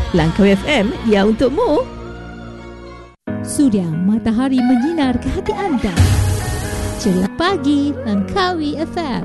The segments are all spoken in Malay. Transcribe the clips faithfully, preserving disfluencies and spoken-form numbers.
Langkawi F M, ya untukmu. Suria matahari menyinar ke hati anda. Celah pagi Langkawi F M.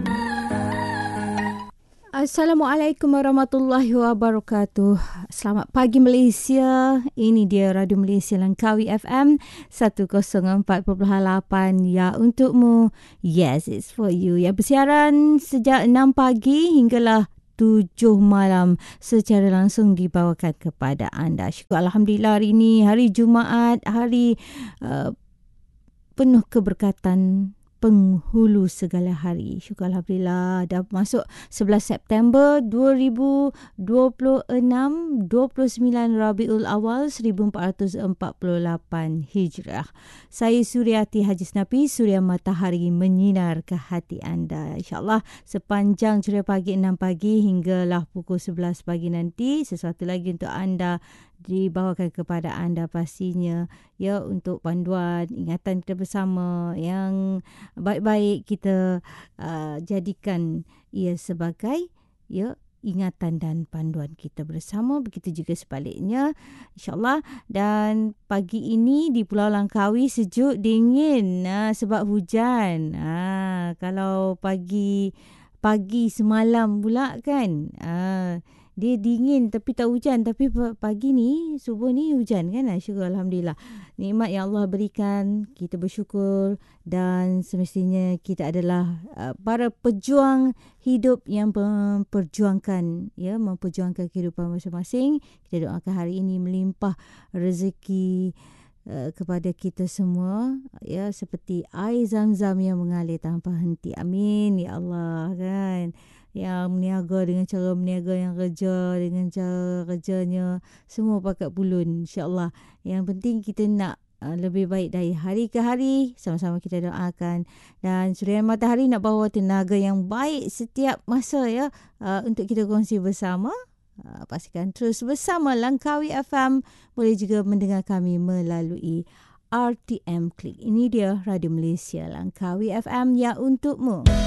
Assalamualaikum warahmatullahi wabarakatuh. Selamat pagi Malaysia. Ini dia Radio Malaysia Langkawi F M seratus empat perpuluhan lapan. Ya untukmu. Yes, it's for you. Ya bersiaran sejak enam pagi hinggalah tujuh malam secara langsung dibawakan kepada anda. Syukur Alhamdulillah, hari ini hari Jumaat, hari uh, penuh keberkatan, penghulu segala hari. Syukur Alhamdulillah, dah masuk sebelas September dua ribu dua puluh enam, dua puluh sembilan Rabiul Awal seribu empat ratus empat puluh lapan Hijrah. Saya Suriati Haji Snapi, Suria Matahari menyinar ke hati anda. InsyaAllah sepanjang ceria pagi enam pagi hinggalah pukul sebelas pagi nanti, sesuatu lagi untuk anda dibawakan kepada anda pastinya, ya, untuk panduan ingatan kita bersama yang baik-baik kita uh, jadikan ia sebagai, ya, ingatan dan panduan kita bersama. Begitu juga sebaliknya, insyaAllah. Dan pagi ini di Pulau Langkawi sejuk dingin uh, sebab hujan. Uh, kalau pagi pagi semalam pula kan, uh, dia dingin tapi tak hujan. Tapi pagi ni, subuh ni hujan kan. Syukur Alhamdulillah. Nikmat yang Allah berikan, kita bersyukur. Dan semestinya kita adalah uh, para pejuang hidup yang memperjuangkan, ya, memperjuangkan kehidupan masing-masing. Kita doakan hari ini melimpah rezeki uh, kepada kita semua, ya, seperti air zam-zam yang mengalir tanpa henti. Amin ya Allah, kan. Yang meniaga dengan cara meniaga, yang kerja dengan cara kerjanya, semua pakat pulun, insyaAllah. Yang penting kita nak uh, lebih baik dari hari ke hari. Sama-sama kita doakan. Dan Suria Matahari nak bawa tenaga yang baik setiap masa, ya, uh, untuk kita kongsi bersama. Uh, pastikan terus bersama Langkawi F M. Boleh juga mendengar kami melalui R T M Klik. Ini dia Radio Malaysia Langkawi F M, ya untukmu.